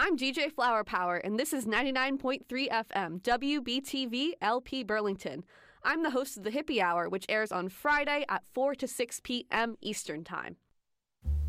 I'm DJ Flower Power, and this is 99.3 FM, WBTV LP Burlington. I'm the host of the Hippie Hour, which airs on Friday at 4 to 6 p.m. Eastern Time.